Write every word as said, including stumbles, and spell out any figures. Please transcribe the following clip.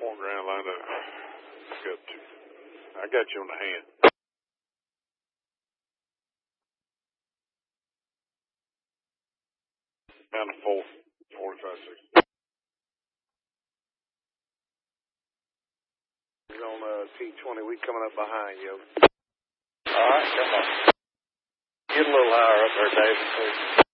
Four grand line up. Got two. I got you on the hand. Down to four. Forty-five, sixty. He's on uh, T twenty. We coming up behind you. All right, come on. Get a little higher up there, David, please.